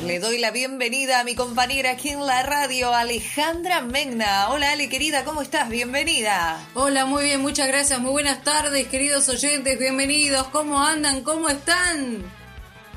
Le doy la bienvenida a mi compañera aquí en la radio, Alejandra Megna. Hola Ale, querida, ¿cómo estás? Bienvenida. Hola, muy bien, muchas gracias. Muy buenas tardes, queridos oyentes, bienvenidos. ¿Cómo andan? ¿Cómo están?